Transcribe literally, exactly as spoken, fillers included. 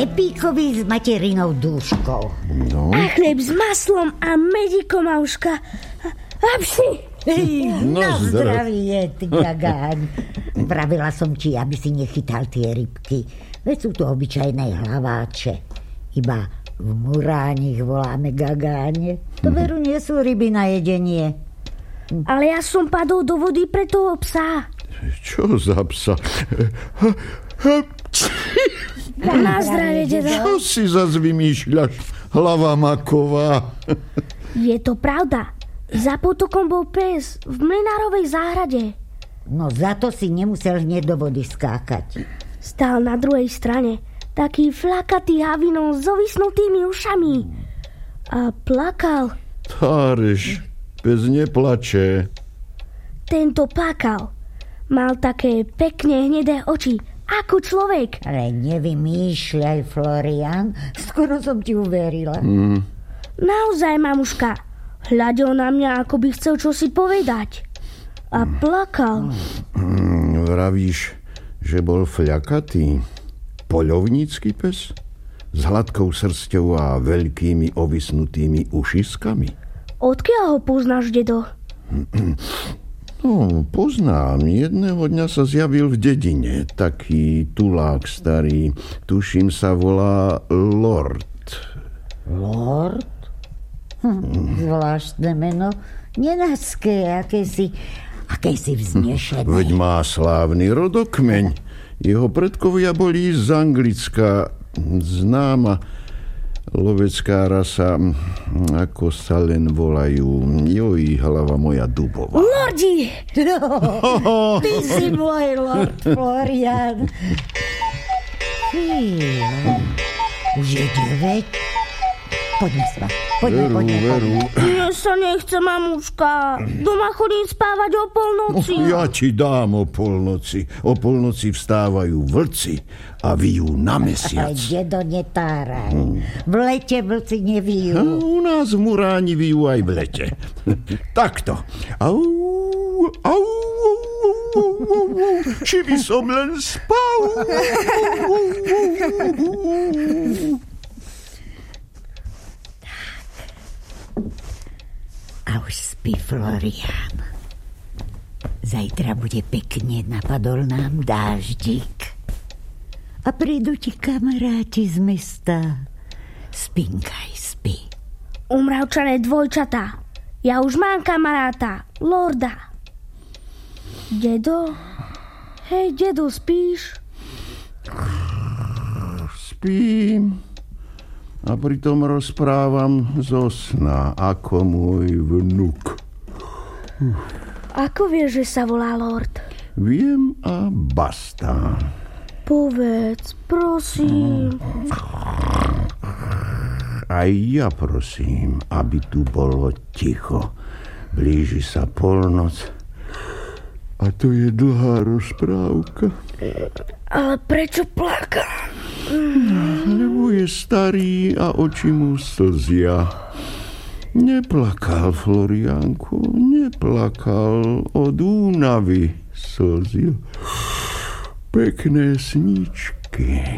repíkovi s materinou dúškou. No. A chlieb s maslom a medíkom, Auška. A psi. No, no zdravie, ty gagáň. Pravila som ti, aby si nechytal tie rybky. Veď sú to obyčajné hlaváče. Iba v Muráni ich voláme gagáne. To veru nie sú ryby na jedenie. Ale ja som padol do vody pre toho psa. Čo za psa? Na zdravie, dedo. Čo si zas vymýšľaš, hlava maková? Je to pravda. Za potokom bol pes v mlynárovej záhrade. No za to si nemusel hneď do vody skákať. Stál na druhej strane, taký flakatý havinou s ovisnutými ušami. A plakal. Táreš, pes neplače. Tento plakal. Mal také pekne hnedé oči, ako človek. Ale nevymýšľaj, Florian. Skoro som ti uverila. Mm. Naozaj, mamuška. Hľadil na mňa, ako by chcel čosi povedať. A plakal. Mm, vravíš, že bol fľakatý? Poľovnícky pes? S hladkou srsťou a veľkými ovisnutými ušiskami? Odkiaľ ho poznáš, dedo? No, poznám. Jedného dňa sa zjavil v dedine. Taký tulák starý. Tuším, sa volá Lord. Lord? Hm, zvláštne meno. Nenaské, akési, akési vznešené. Veď má slávny rodokmeň. Jeho predkovia boli z Anglicka. Známa lovecká rasa, ako sa len volajú. Joj, hlava moja dubová. Lordi! No, ty si môj Lord Florian. Fíle, už je deväť. Poďme sa. Poďme, veru, poďme, veru. Mne sa nechce, mamuška. Doma chodím spávať o polnoci. Oh, ja ti dám o polnoci. O polnoci vstávajú vlci a vyjú na mesiac. Aj dedo, netáraj. Hmm. V lete vlci nevyjú. A u nás v Muráni vyjú aj v lete. Takto. Au, au, au, au, au, či by som len spal. A už spí Florian. Zajtra bude pekne, napadol nám dáždik. A prídu ti kamaráti z mesta. Spinkaj, spí. Umravčané dvojčatá. Ja už mám kamaráta, Lorda. Dedo? Hej, dedo, spíš? Spím. A pritom rozprávam zo sna, ako môj vnuk. Ako vieš, že sa volá Lord? Viem a basta. Povedz, prosím. Aj ja prosím, aby tu bolo ticho. Blíži sa polnoc. A to je dlhá rozprávka. Ale prečo plaka? Lebo je starý a oči mu slzia. Neplakal, Floriánku, neplakal. Od únavy slzil. Pekné sníčky.